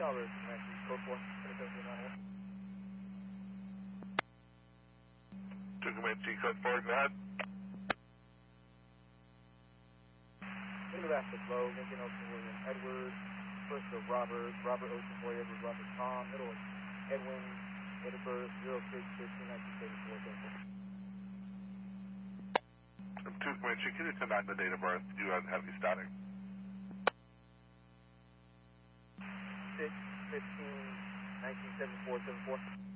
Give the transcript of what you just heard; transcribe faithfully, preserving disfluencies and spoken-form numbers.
Caliber, Comanche, code four, seven nine one. two Comanche, code four, go ahead. Into Asset Low, Lincoln Ocean William Edwards, first of Robert, Robert Ocean Boy Edwards, Robert Tom, middle of Edwin, Edinburgh, zero six fifteen nineteen thirty-four, two Comanche, can you come back the date of birth? Do you have heavy static? six fifteen nineteen seventy-four, seventy-four.